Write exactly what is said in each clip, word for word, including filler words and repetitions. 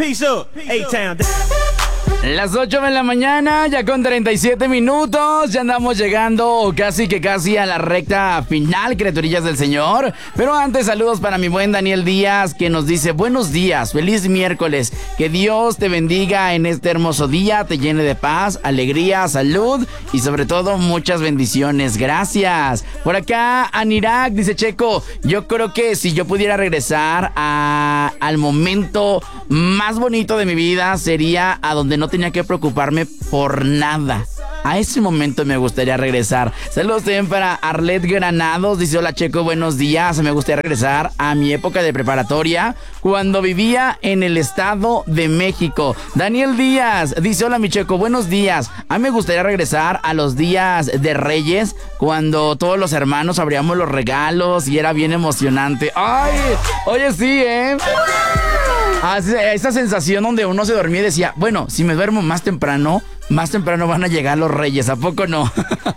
Peace up, A-Town. Las ocho de la mañana, ya con treinta y siete minutos, ya andamos llegando casi que casi a la recta final, criaturillas del Señor. Pero antes, saludos para mi buen Daniel Díaz, que nos dice: buenos días, feliz miércoles, que Dios te bendiga en este hermoso día, te llene de paz, alegría, salud y sobre todo muchas bendiciones, gracias. Por acá, Anirak dice: Checo, yo creo que si yo pudiera regresar a, al momento más bonito de mi vida, sería a donde no tenía que preocuparme por nada. A ese momento me gustaría regresar. Saludos también para Arlet Granados. Dice: hola Checo, buenos días. Me gustaría regresar a mi época de preparatoria, cuando vivía en el Estado de México. Daniel Díaz dice: hola mi Checo, buenos días. A mí me gustaría regresar a los días de Reyes, cuando todos los hermanos abríamos los regalos y era bien emocionante. ¡Ay! Oye, sí, ¿eh? Ah, esa sensación donde uno se dormía y decía: bueno, si me duermo más temprano, más temprano van a llegar los Reyes, ¿a poco no?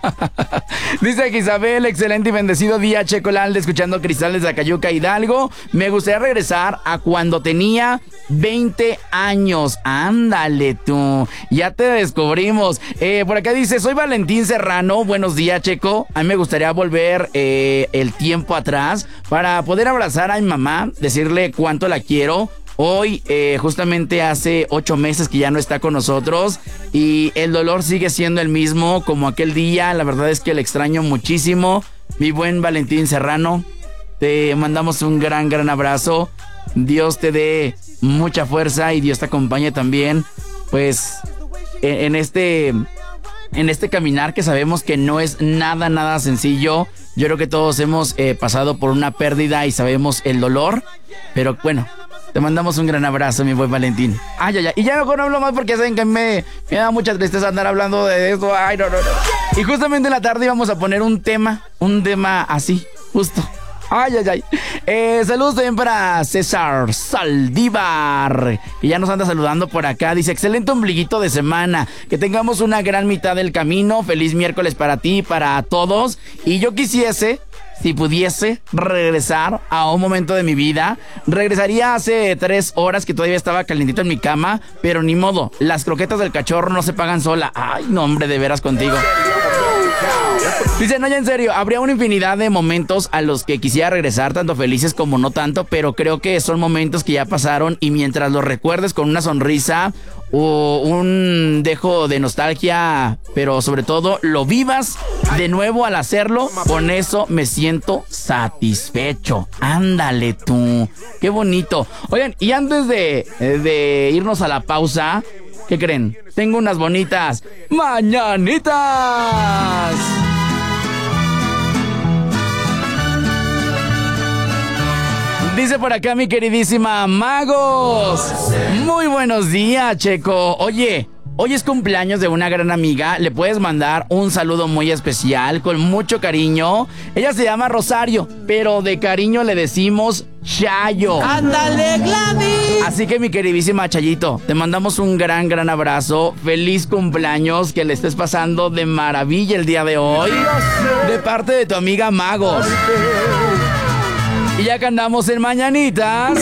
Dice que Isabel: excelente y bendecido día, Checo Lalde, escuchando Cristales de Acayuca, Hidalgo. Me gustaría regresar a cuando tenía veinte años. Ándale tú, ya te descubrimos. Eh, por acá dice: soy Valentín Serrano, buenos días, Checo. A mí me gustaría volver eh, el tiempo atrás para poder abrazar a mi mamá, decirle cuánto la quiero. Hoy, eh, justamente hace ocho meses que ya no está con nosotros y el dolor sigue siendo el mismo como aquel día. La verdad es que le extraño muchísimo. Mi buen Valentín Serrano, te mandamos un gran, gran abrazo. Dios te dé mucha fuerza y Dios te acompañe también, pues, en, en este... en este caminar que sabemos que no es nada, nada sencillo. Yo creo que todos hemos eh, pasado por una pérdida y sabemos el dolor, pero bueno, te mandamos un gran abrazo, mi buen Valentín. Ay, ay, ay. Y ya mejor no hablo más porque saben que me, me da mucha tristeza andar hablando de eso. Ay, no, no, no. Y justamente en la tarde íbamos a poner un tema, un tema así, justo. Ay, ay, ay. Eh, saludos también para César Saldívar, que ya nos anda saludando por acá. Dice: excelente ombliguito de semana. Que tengamos una gran mitad del camino. Feliz miércoles para ti y para todos. Y yo quisiese, si pudiese regresar a un momento de mi vida, regresaría hace tres horas que todavía estaba calentito en mi cama, pero ni modo, las croquetas del cachorro no se pagan sola. Ay, no, hombre, de veras contigo. Dice: no, ya en serio, habría una infinidad de momentos a los que quisiera regresar, tanto felices como no tanto, pero creo que son momentos que ya pasaron y mientras los recuerdes con una sonrisa o un dejo de nostalgia, pero sobre todo lo vivas de nuevo al hacerlo, con eso me siento satisfecho. Ándale tú, qué bonito. Oigan, y antes de, de irnos a la pausa, ¿qué creen? Tengo unas bonitas mañanitas. Dice por acá mi queridísima Magos: muy buenos días, Checo. Oye, hoy es cumpleaños de una gran amiga. Le puedes mandar un saludo muy especial, con mucho cariño. Ella se llama Rosario, pero de cariño le decimos Chayo. ¡Ándale, Gladys! Así que mi queridísima Chayito, te mandamos un gran, gran abrazo. Feliz cumpleaños, que le estés pasando de maravilla el día de hoy, de parte de tu amiga Magos. Y ya que andamos en mañanitas,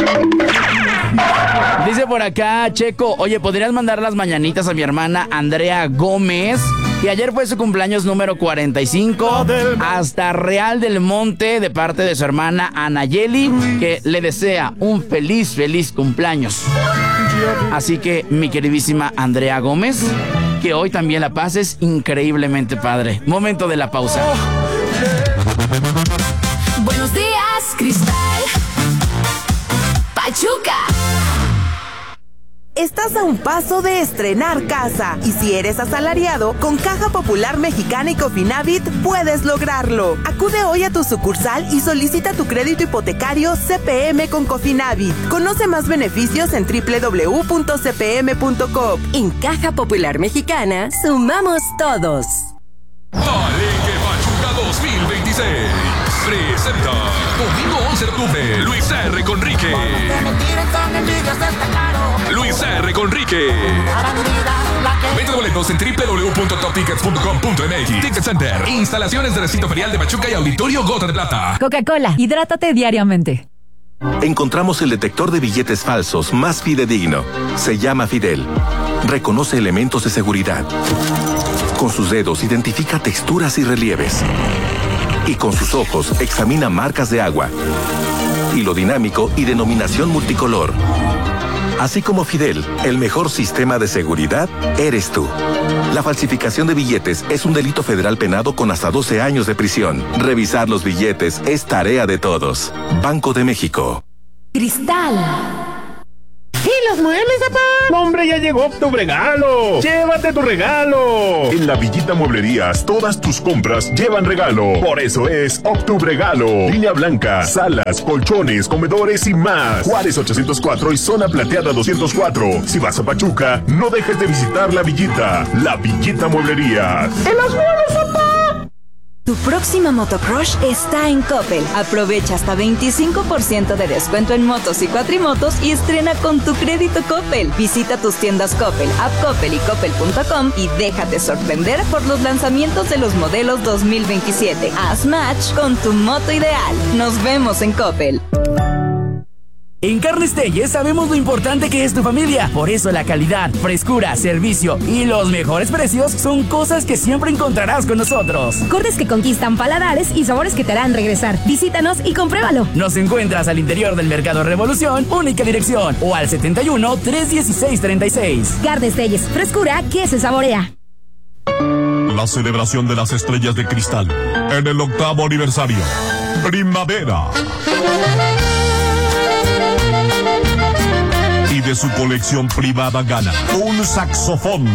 dice por acá Checo: oye, ¿podrías mandar las mañanitas a mi hermana Andrea Gómez, que ayer fue su cumpleaños número cuarenta y cinco, hasta Real del Monte, de parte de su hermana Anayeli, que le desea un feliz, feliz cumpleaños? Así que, mi queridísima Andrea Gómez, que hoy también la pases increíblemente padre. Momento de la pausa. Buenos días, Cristal Pachuca. Estás a un paso de estrenar casa y si eres asalariado, con Caja Popular Mexicana y Cofinavit puedes lograrlo. Acude hoy a tu sucursal y solicita tu crédito hipotecario C P M con Cofinavit. Conoce más beneficios en doble u doble u doble u punto c p m punto com. En Caja Popular Mexicana, sumamos todos. Palenque Pachuca dos mil veintiséis presenta domingo once de octubre Luis R. Conrique. Luis R. Conrique. Venta de boletos en doble u doble u doble u punto top tickets punto com punto m x. Ticket Center, instalaciones de recinto ferial de Pachuca y Auditorio Gota de Plata. Coca-Cola, hidrátate diariamente. Encontramos el detector de billetes falsos más fidedigno. Se llama Fidel. Reconoce elementos de seguridad. Con sus dedos identifica texturas y relieves. Y con sus ojos examina marcas de agua. Hilo dinámico y denominación multicolor. Así como Fidel, el mejor sistema de seguridad eres tú. La falsificación de billetes es un delito federal penado con hasta doce años de prisión. Revisar los billetes es tarea de todos. Banco de México. Cristal. ¿Y los muebles, papá? ¡No, hombre, ya llegó tu regalo! ¡Llévate tu regalo! En la Villita Mueblerías, todas tus compras llevan regalo. Por eso es Octubregalo. Línea blanca, salas, colchones, comedores y más. Juárez ochocientos cuatro y Zona Plateada doscientos cuatro. Si vas a Pachuca, no dejes de visitar la Villita. La Villita Mueblerías. ¡En los muebles, papá! Tu próxima motocrush está en Coppel. Aprovecha hasta veinticinco por ciento de descuento en motos y cuatrimotos y estrena con tu crédito Coppel. Visita tus tiendas Coppel, App Coppel y Coppel punto com y déjate sorprender por los lanzamientos de los modelos dos mil veintisiete. Haz match con tu moto ideal. Nos vemos en Coppel. En Carnes Telles sabemos lo importante que es tu familia. Por eso la calidad, frescura, servicio y los mejores precios son cosas que siempre encontrarás con nosotros. Cortes que conquistan paladares y sabores que te harán regresar. Visítanos y compruébalo. Nos encuentras al interior del Mercado Revolución, única dirección, o al setenta y uno, trescientos dieciséis, treinta y seis. Carnes Telles, frescura que se saborea. La celebración de las estrellas de cristal en el octavo aniversario. Primavera. Y de su colección privada gana un saxofón.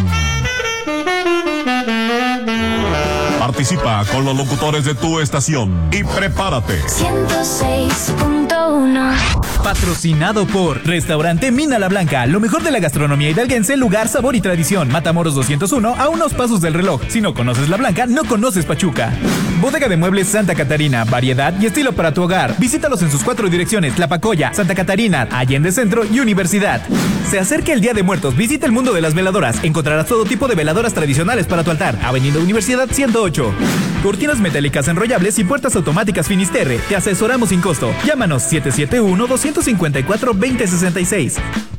Participa con los locutores de tu estación y prepárate. ciento seis punto uno. Patrocinado por Restaurante Mina La Blanca, lo mejor de la gastronomía hidalguense, lugar, sabor y tradición. Matamoros doscientos uno, a unos pasos del reloj. Si no conoces La Blanca, no conoces Pachuca. Bodega de Muebles Santa Catarina, variedad y estilo para tu hogar. Visítalos en sus cuatro direcciones: Tlapacoya, Santa Catarina, Allende Centro y Universidad. Se acerca el Día de Muertos, visita el mundo de las veladoras. Encontrarás todo tipo de veladoras tradicionales para tu altar. Avenida Universidad ciento ocho. Cortinas metálicas enrollables y puertas automáticas Finisterre. Te asesoramos sin costo. Llámanos siete siete uno, dos cinco cuatro, dos cero seis seis.